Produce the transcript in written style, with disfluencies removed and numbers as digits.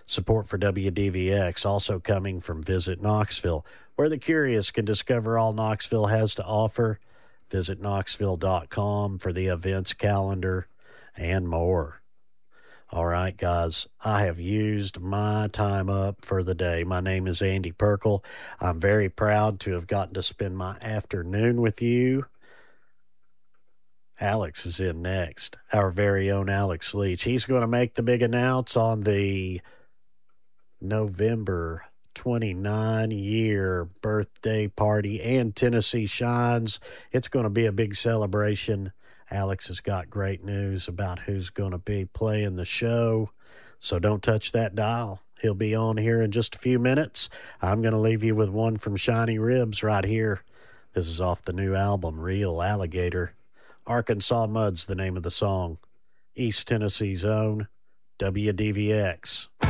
Support for WDVX also coming from Visit Knoxville, where the curious can discover all Knoxville has to offer. Visit Knoxville.com for the events calendar and more. All right, guys, I have used my time up for the day. My name is Andy Perkle. I'm very proud to have gotten to spend my afternoon with you. Alex is in next, our very own Alex Leach. He's going to make the big announce on the November 29-year birthday party and Tennessee Shines. It's going to be a big celebration. Alex has got great news about who's going to be playing the show, so don't touch that dial. He'll be on here in just a few minutes. I'm going to leave you with one from Shiny Ribs right here. This is off the new album, Real Alligator. Arkansas Mud's the name of the song. East Tennessee's own WDVX.